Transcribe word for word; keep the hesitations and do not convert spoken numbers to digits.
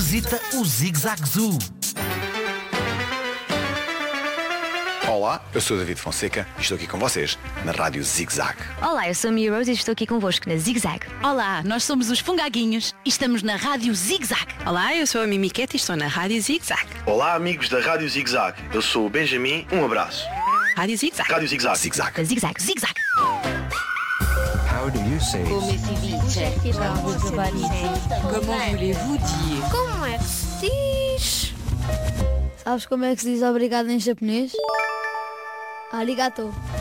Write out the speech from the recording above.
visita o Zig Zag Zoo. Olá, eu sou o David Fonseca e estou aqui com vocês na Rádio Zig Zag. Olá, eu sou a Mia Rose e estou aqui convosco na Zig Zag. Olá, nós somos os Fungaguinhos e estamos na Rádio Zig Zag. Olá, eu sou a Mimiquete e estou na Rádio Zig Zag. Olá, amigos da Rádio Zig Zag. Eu sou o Benjamin, um abraço. Rádio Zig Zag. Rádio Zig Zag. Zig Zag. Zig Zag, Zig Zag. How do you say? Como voulez-vous dire? Como é que se diz? Sabes como é que se diz obrigado em japonês? Arigato.